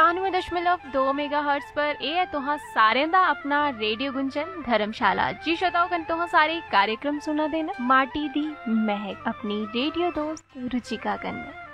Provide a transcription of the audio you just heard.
91.2 megahertz पर ए तुहां सारें दा अपना रेडियो गुंजन धर्मशाला। जी श्रोताओ कन तुहां सारे कार्यक्रम सुना देना माटी दी महक अपनी रेडियो दोस्त रुचिका कन्नै।